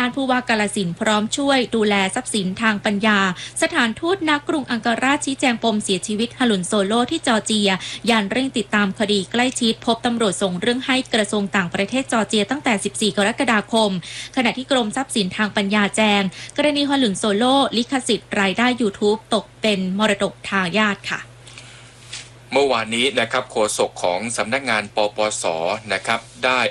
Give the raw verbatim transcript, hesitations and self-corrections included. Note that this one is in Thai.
านผู้ว่ากาฬสินธุ์พร้อมช่วยดูแลทรัพย์สินทางปัญญาสถานทูตณกรุงอังการาชี้แจงปมเสียชีวิตฮลุนโซโลที่จอร์เจียยานเร่งติดตามคดีใกล้ชิดพบตำรวจส่งเรื่องให้กระทรวงต่างประเทศจอร์เจียตั้งแต่สิบสี่กรกฎาคมขณะที่กรมทรัพย์สินทางปัญญาแจ้งกรณีฮลุนโซโลลิขสิทธิ์รายได้ YouTube ตกเป็นมรดกทายาทค่ะเมื่อวานนี้นะครับโฆษกของสำนักงานปปสนะครับได้